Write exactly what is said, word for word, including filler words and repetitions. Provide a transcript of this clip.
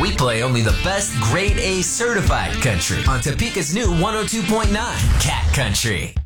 We play only the best grade A certified country on Topeka's new one oh two point nine Cat Country.